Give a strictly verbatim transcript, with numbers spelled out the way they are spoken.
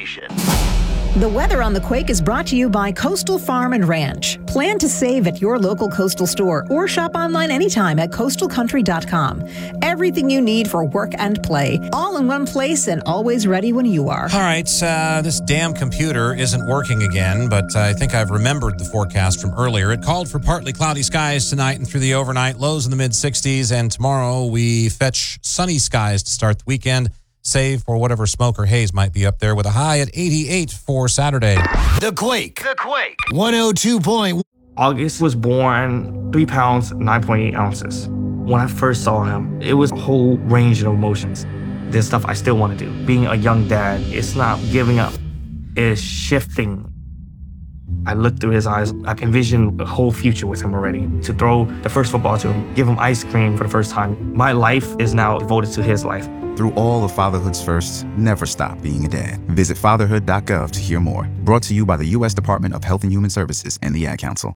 station. The weather on the Quake is brought to you by Coastal Farm and Ranch. Plan to save at your local Coastal store or shop online anytime at coastal country dot com. Everything you need for work and play, all in one place and always ready when you are. All right, uh, this damn computer isn't working again, but I think I've remembered the forecast from earlier. It called for partly cloudy skies tonight and through the overnight, lows in the mid-sixties, and tomorrow we fetch sunny skies to start the weekend, save for whatever smoke or haze might be up there, with a high at eighty-eight for Saturday. The Quake. The Quake. one oh two point one. August was born three pounds, nine point eight ounces. When I first saw him, it was a whole range of emotions. There's stuff I still want to do. Being a young dad, it's not giving up. It's shifting. I looked through his eyes. I envisioned a whole future with him already. To throw the first football to him, give him ice cream for the first time. My life is now devoted to his life. Through all of fatherhood's firsts, never stop being a dad. Visit fatherhood dot gov to hear more. Brought to you by the U S Department of Health and Human Services and the Ad Council.